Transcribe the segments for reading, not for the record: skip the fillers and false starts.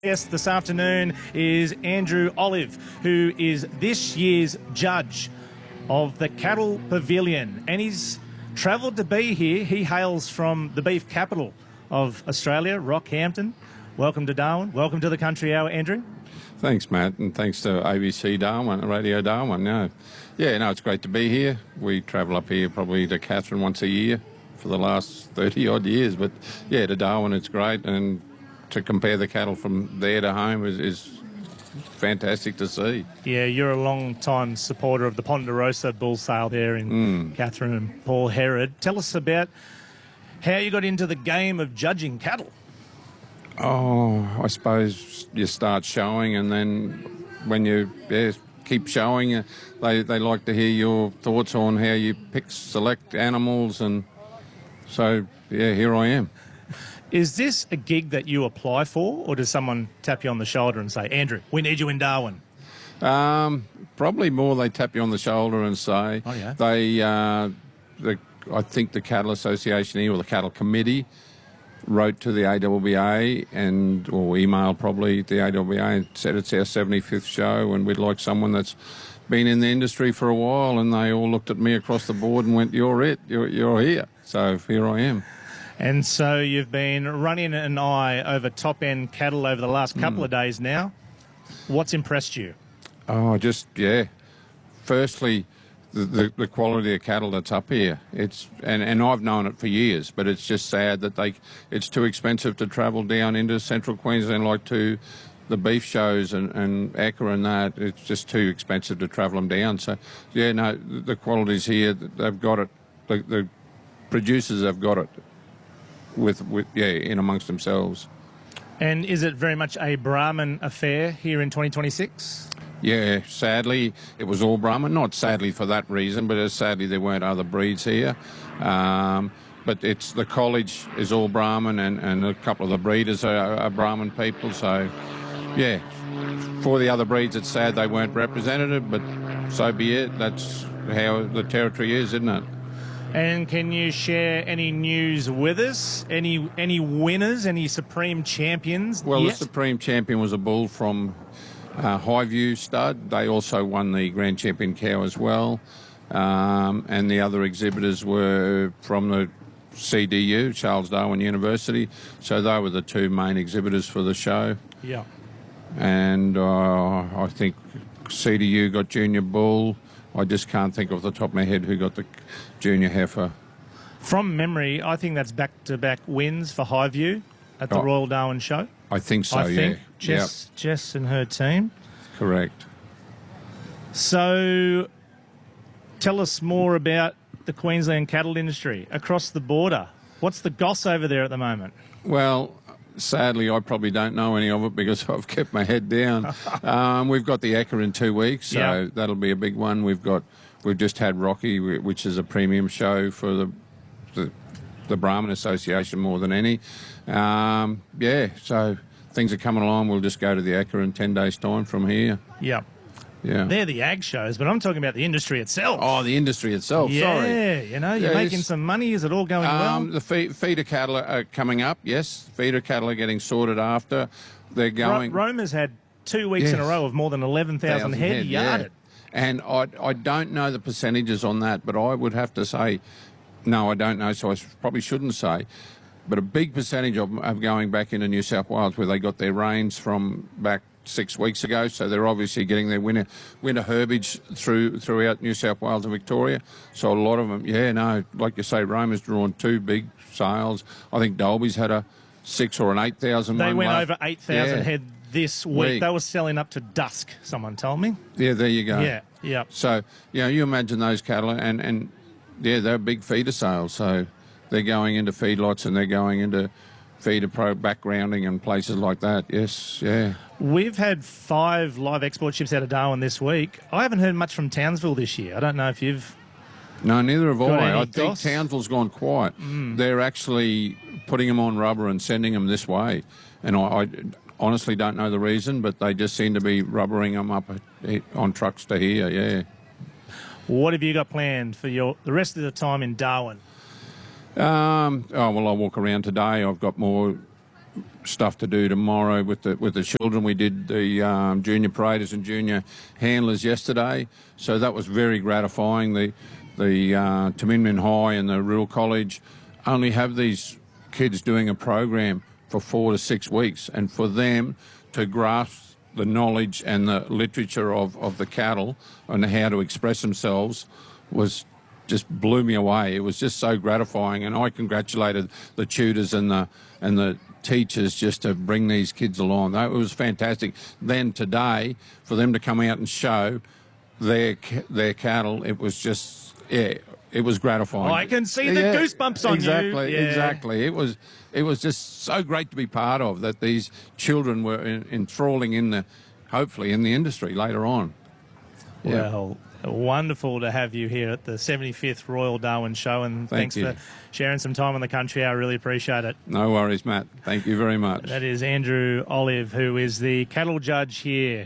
Guest this afternoon is Andrew Olive, who is this year's judge of the Cattle Pavilion, and he's travelled to be here. He hails from the beef capital of Australia, Rockhampton. Welcome to Darwin. Welcome to the Country Hour, Andrew. Thanks, Matt, and thanks to ABC Darwin, Radio Darwin. It's great to be here. We travel up here probably to Katherine once a year for the last 30-odd years, but to Darwin it's great, and to compare the cattle from there to home is fantastic to see. Yeah, you're a long-time supporter of the Ponderosa bull sale there in Katherine and Paul Herod. Tell us about how you got into the game of judging cattle. Oh, I suppose you start showing, and then when you keep showing, they like to hear your thoughts on how you select animals, and so, here I am. Is this a gig that you apply for, or does someone tap you on the shoulder and say, Andrew, we need you in Darwin? Probably more they tap you on the shoulder and say, I think the Cattle Association here, or the Cattle Committee, wrote to the AWBA or emailed probably the AWBA and said it's our 75th show and we'd like someone that's been in the industry for a while, and they all looked at me across the board and went, you're here. So here I am. And so you've been running an eye over top-end cattle over the last couple of days now. What's impressed you? Oh, firstly, the quality of cattle that's up here. And I've known it for years, but it's just sad that it's too expensive to travel down into central Queensland, like to the beef shows and Acca and that. It's just too expensive to travel them down. So, the quality's here. They've got it. The producers have got it. In amongst themselves. And is it very much a Brahman affair here in 2026? Yeah, sadly, it was all Brahman. Not sadly for that reason, but sadly there weren't other breeds here. But the college is all Brahman, and a couple of the breeders are Brahman people. So, for the other breeds, it's sad they weren't represented, but so be it. That's how the territory is, isn't it? And can you share any news with us? Any winners, any supreme champions? Well, the supreme champion was a bull from Highview Stud. They also won the Grand Champion cow as well. And the other exhibitors were from the CDU, Charles Darwin University. So they were the two main exhibitors for the show. Yeah. And I think CDU got Junior Bull. I just can't think off the top of my head who got the Junior Heifer. From memory, I think that's back-to-back wins for Highview at the Royal Darwin Show. I think so, Jess and her team. Correct. So tell us more about the Queensland cattle industry across the border. What's the goss over there at the moment? Well, sadly, I probably don't know any of it because I've kept my head down. We've got the Acca in 2 weeks, so that'll be a big one. We've just had Rocky, which is a premium show for the Brahman Association more than any. So things are coming along. We'll just go to the Acca in 10 days' time from here. Yeah. Yeah. They're the ag shows, but I'm talking about the industry itself. Oh, the industry itself, sorry. Yeah, you're making some money. Is it all going well? The feeder cattle are coming up, yes. Feeder cattle are getting sorted after. They're going... Roma's had 2 weeks in a row of more than 11,000 head yarded. And I don't know the percentages on that, but I would have to say, no, I don't know, so I probably shouldn't say. But a big percentage of them are going back into New South Wales where they got their rains from back 6 weeks ago, so they're obviously getting their winter herbage throughout New South Wales and Victoria. So a lot of them, like you say, Roma's drawn 2 big sales. I think Dolby's had a 6,000 or an 8,000 They went over 8,000 head this week. They were selling up to dusk, someone told me. Yeah, there you go. Yeah. So, you imagine those cattle, and they're big feeder sales, so they're going into feedlots and they're going into feeder backgrounding and places like that. Yes, yeah. We've had 5 live export ships out of Darwin this week. I haven't heard much from Townsville this year. I don't know if you've... No, neither have I. I think Townsville's gone quiet. They're actually putting them on rubber and sending them this way. And I honestly don't know the reason, but they just seem to be rubbering them up on trucks to here, yeah. What have you got planned for the rest of the time in Darwin? I'll walk around today. I've got more stuff to do tomorrow with the children. We did the junior paraders and junior handlers yesterday, so that was very gratifying. The Taminmin High and the Rural College only have these kids doing a program for 4 to 6 weeks, and for them to grasp the knowledge and the literature of the cattle and how to express themselves was just blew me away. It was just so gratifying, and I congratulated the tutors and the teachers just to bring these kids along. It was fantastic. Then today, for them to come out and show their cattle, it was just, it was gratifying. I can see the goosebumps on you. Yeah. Exactly. It was just so great to be part of, that these children were enthralling hopefully in the industry later on. Yeah. Well, wonderful to have you here at the 75th Royal Darwin Show, and thanks for sharing some time on the country. I really appreciate it. No worries, Matt. Thank you very much. That is Andrew Olive, who is the cattle judge here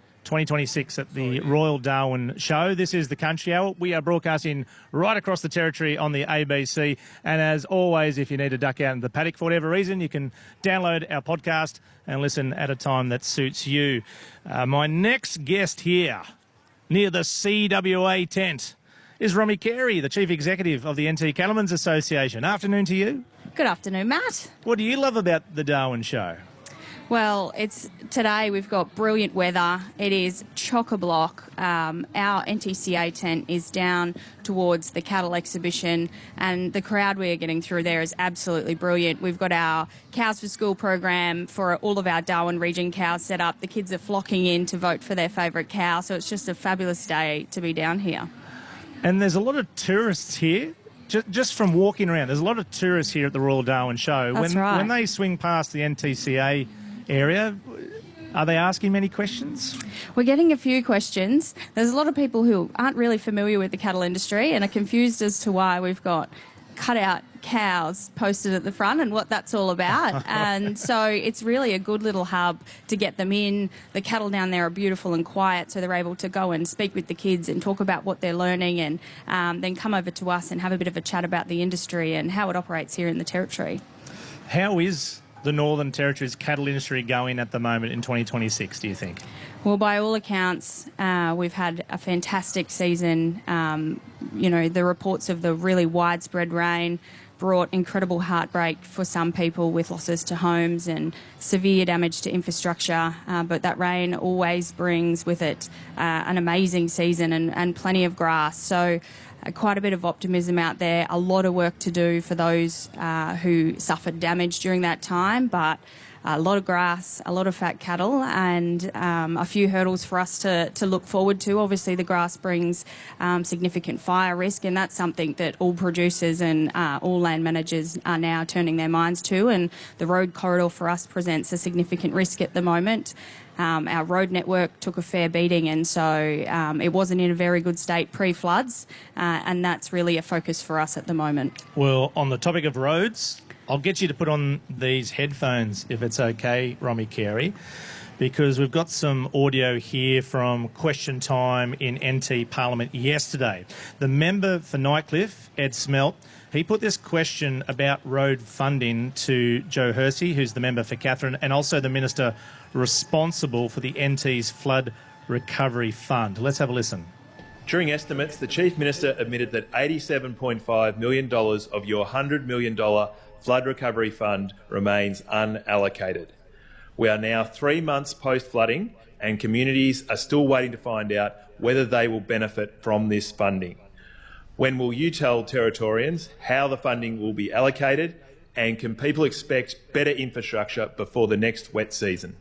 2026 at the Royal Darwin Show. This is the Country Hour. We are broadcasting right across the territory on the ABC. And as always, if you need to duck out into the paddock for whatever reason, you can download our podcast and listen at a time that suits you. My next guest here, near the CWA tent, is Romy Carey, the Chief Executive of the NT Cattlemen's Association. Afternoon to you. Good afternoon, Matt. What do you love about the Darwin Show? Well, today we've got brilliant weather. It is chock-a-block. Our NTCA tent is down towards the cattle exhibition, and the crowd we are getting through there is absolutely brilliant. We've got our Cows for School program for all of our Darwin region cows set up. The kids are flocking in to vote for their favourite cow, so it's just a fabulous day to be down here. And there's a lot of tourists here. Just from walking around, there's a lot of tourists here at the Royal Darwin Show. That's right. When they swing past the NTCA area, are they asking many questions? We're getting a few questions. There's a lot of people who aren't really familiar with the cattle industry and are confused as to why we've got cut-out cows posted at the front and what that's all about. And so it's really a good little hub to get them in. The cattle down there are beautiful and quiet, so they're able to go and speak with the kids and talk about what they're learning, and then come over to us and have a bit of a chat about the industry and how it operates here in the Territory. How is the Northern Territory's cattle industry going at the moment in 2026, do you think? Well, by all accounts, we've had a fantastic season. The reports of the really widespread rain brought incredible heartbreak for some people with losses to homes and severe damage to infrastructure. But that rain always brings with it an amazing season and plenty of grass. So quite a bit of optimism out there. A lot of work to do for those who suffered damage during that time, but a lot of grass, a lot of fat cattle, and a few hurdles for us to look forward to. Obviously, the grass brings significant fire risk, and that's something that all producers and all land managers are now turning their minds to, and the road corridor for us presents a significant risk at the moment. Our road network took a fair beating, and so it wasn't in a very good state pre-floods, and that's really a focus for us at the moment. Well, on the topic of roads, I'll get you to put on these headphones if it's okay, Romy Carey, because we've got some audio here from question time in NT Parliament yesterday. The member for Nightcliff, Ed Smelt, he put this question about road funding to Joe Hersey, who's the member for Katherine, and also the minister responsible for the NT's Flood Recovery Fund. Let's have a listen. During estimates, the Chief Minister admitted that $87.5 million of your $100 million Flood Recovery Fund remains unallocated. We are now 3 months post-flooding, and communities are still waiting to find out whether they will benefit from this funding. When will you tell Territorians how the funding will be allocated, and can people expect better infrastructure before the next wet season?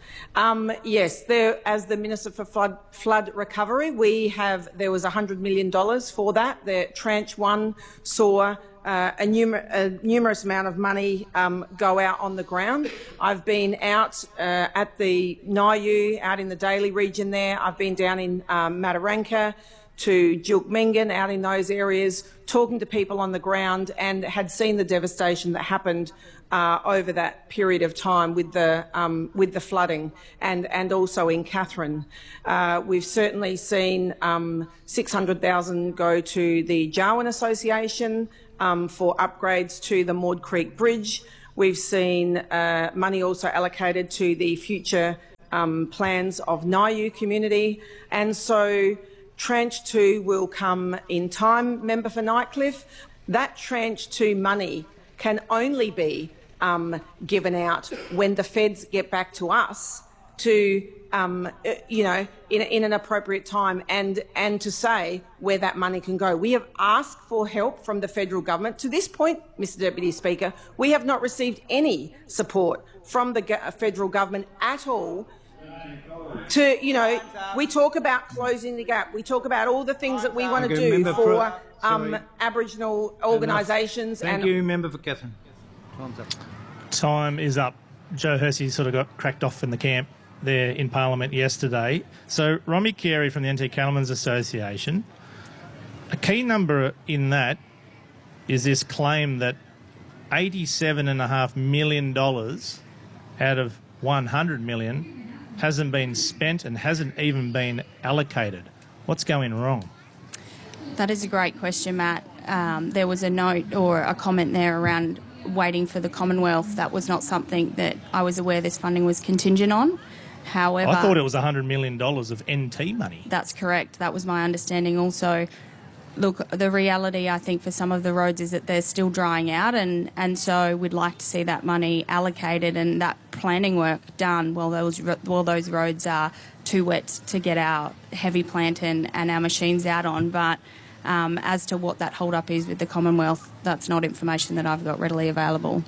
Yes, as the Minister for Flood Recovery, there was $100 million for that. The Tranche 1 saw a numerous amount of money go out on the ground. I've been out at the Niu, out in the Daly region there. I've been down in Mataranka to Jilkmengan, out in those areas, talking to people on the ground, and had seen the devastation that happened over that period of time with the flooding, and also in Katherine. We've certainly seen $600,000 go to the Jarwin Association for upgrades to the Maud Creek Bridge. We've seen money also allocated to the future plans of Niu community. And so Tranche 2 will come in time, Member for Nightcliff. That Tranche 2 money can only be given out when the feds get back to us to, in an appropriate time and to say where that money can go. We have asked for help from the federal government. To this point, Mr Deputy Speaker, we have not received any support from the federal government at all. We talk about closing the gap. We talk about all the things that we want to do for Aboriginal organisations. Thank you, Member for Katherine. Time's up. Time is up. Joe Hersey sort of got cracked off in the camp there in Parliament yesterday. So Romy Carey from the NT Cattlemen's Association, a key number in that is this claim that $87.5 million out of $100 million hasn't been spent and hasn't even been allocated. What's going wrong? That is a great question, Matt. There was a note or a comment there around waiting for the Commonwealth. That was not something that I was aware this funding was contingent on. However, I thought it was $100 million of NT money. That's correct. That was my understanding also. Look, the reality, I think, for some of the roads is that they're still drying out, and so we'd like to see that money allocated and that planning work done while those roads are too wet to get our heavy plant and our machines out on. But as to what that hold-up is with the Commonwealth, that's not information that I've got readily available.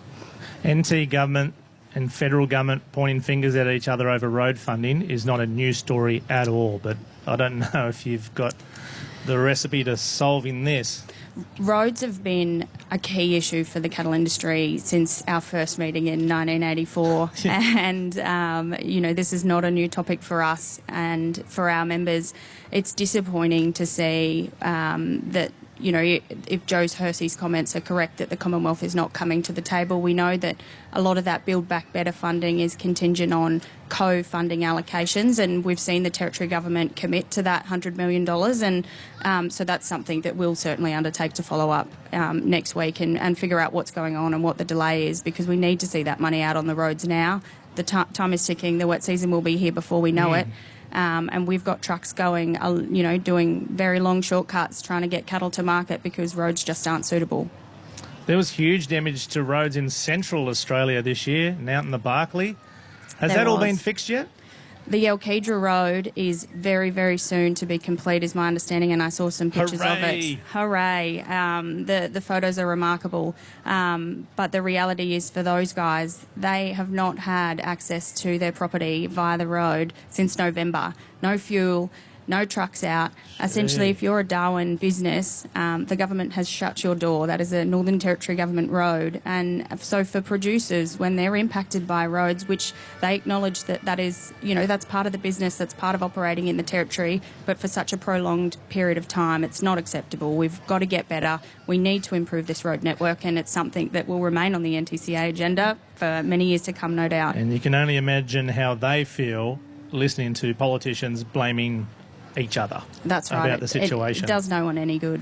NT government and federal government pointing fingers at each other over road funding is not a new story at all, but I don't know if you've got the recipe to solving this. Roads have been a key issue for the cattle industry since our first meeting in 1984 and this is not a new topic for us and for our members. It's disappointing to see that if Joe Hersey's comments are correct that the Commonwealth is not coming to the table. We know that a lot of that Build Back Better funding is contingent on co-funding allocations, and we've seen the Territory Government commit to that $100 million, and so that's something that we'll certainly undertake to follow up next week and figure out what's going on and what the delay is, because we need to see that money out on the roads now. The time is ticking. The wet season will be here before we know it. And we've got trucks going, doing very long shortcuts trying to get cattle to market because roads just aren't suitable. There was huge damage to roads in central Australia this year, and out in the Barkly. Has that all been fixed yet? The Yalkedra Road is very, very soon to be complete, is my understanding, and I saw some pictures of it. Hooray! The photos are remarkable, but the reality is for those guys, they have not had access to their property via the road since November. No fuel, no trucks out. Essentially, if you're a Darwin business, the government has shut your door. That is a Northern Territory government road. And so for producers, when they're impacted by roads, which they acknowledge that is, that's part of the business, that's part of operating in the Territory, but for such a prolonged period of time, it's not acceptable. We've got to get better. We need to improve this road network, and it's something that will remain on the NTCA agenda for many years to come, no doubt. And you can only imagine how they feel listening to politicians blaming each other. That's right. About the situation. It does no one any good.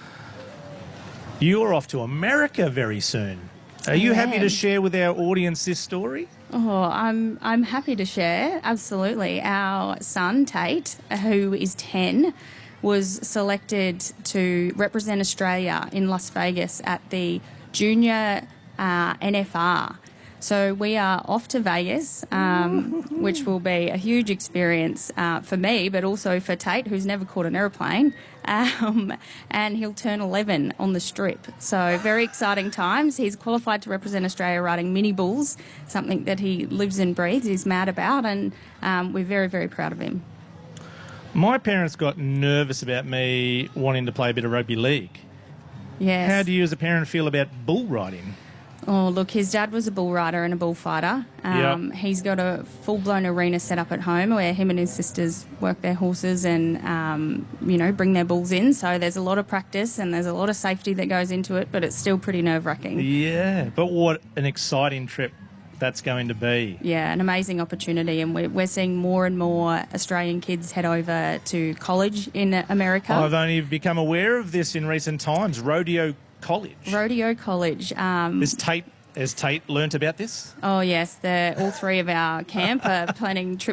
You're off to America very soon. Are you happy to share with our audience this story? Oh, I'm happy to share, absolutely. Our son, Tate, who is 10, was selected to represent Australia in Las Vegas at the Junior NFR. So we are off to Vegas, which will be a huge experience for me, but also for Tate, who's never caught an aeroplane, and he'll turn 11 on the Strip. So very exciting times. He's qualified to represent Australia riding mini bulls, something that he lives and breathes, is mad about, and we're very, very proud of him. My parents got nervous about me wanting to play a bit of rugby league. Yes. How do you as a parent feel about bull riding? Oh, look, his dad was a bull rider and a bullfighter. He's got a full-blown arena set up at home where him and his sisters work their horses and, bring their bulls in. So there's a lot of practice and there's a lot of safety that goes into it, but it's still pretty nerve-wracking. Yeah, but what an exciting trip that's going to be. Yeah, an amazing opportunity, and we're seeing more and more Australian kids head over to college in America. I've only become aware of this in recent times, Rodeo College. Rodeo College. Is Tate Has Tate learnt about this? Oh yes, all three of our camp are planning trips